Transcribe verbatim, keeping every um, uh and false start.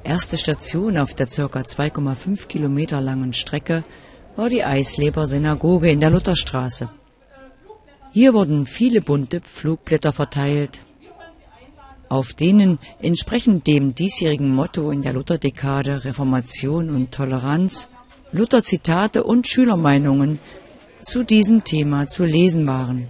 Erste Station auf der ca. zwei Komma fünf Kilometer langen Strecke war die Eisleber Synagoge in der Lutherstraße. Hier wurden viele bunte Flugblätter verteilt, auf denen entsprechend dem diesjährigen Motto in der Lutherdekade Reformation und Toleranz Luther-Zitate und Schülermeinungen zu diesem Thema zu lesen waren.